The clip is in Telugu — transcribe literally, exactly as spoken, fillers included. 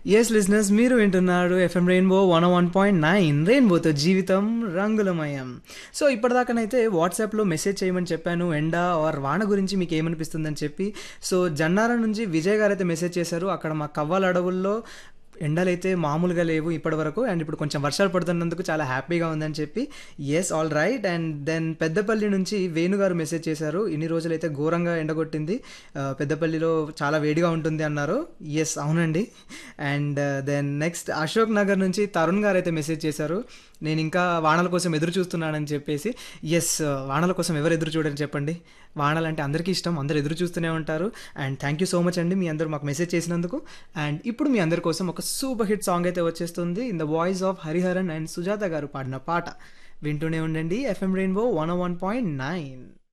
యెస్ లిజనర్స్, మీరు వింటున్నారు FM rainbow one one point nine, రెయిన్బోతో జీవితం రంగులమయం. సో ఇప్పటిదాకానైతే వాట్సాప్లో మెసేజ్ చేయమని చెప్పాను, ఎండ ఆర్ వాన గురించి మీకు ఏమనిపిస్తుందని చెప్పి. సో జన్నారం నుంచి విజయ్ గారు అయితే మెసేజ్ చేశారు, అక్కడ మా కవ్వాల అడవుల్లో ఎండలైతే మామూలుగా లేవు ఇప్పటి వరకు, అండ్ ఇప్పుడు కొంచెం వర్షాలు పడుతున్నందుకు చాలా హ్యాపీగా ఉందని చెప్పి. Yes, all right. And then Peddapalli నుంచి వేణు గారు మెసేజ్ చేశారు, ఇన్ని రోజులైతే ఘోరంగా ఎండగొట్టింది, ఆ, పెద్దపల్లిలో చాలా వేడిగా ఉంటుంది అన్నారు. ఎస్, అవునండి. And then next Ashok Nagar నుంచి తరుణ్ గారు అయితే మెసేజ్ చేశారు, నేను ఇంకా వానల కోసం ఎదురు చూస్తున్నానని చెప్పేసి. ఎస్, వానల కోసం ఎవరు ఎదురు చూడని చెప్పండి, వానలు అంటే అందరికీ ఇష్టం, అందరు ఎదురు చూస్తూనే ఉంటారు. And thank you so much అండి మీ అందరూ మాకు మెసేజ్ చేసినందుకు. అండ్ ఇప్పుడు మీ అందరి కోసం ఒక సూపర్ హిట్ సాంగ్ అయితే వచ్చేస్తుంది, in the voice of Hariharan and Sujatha గారు పాడిన పాట. వింటూనే ఉండండి FM rainbow one one point nine.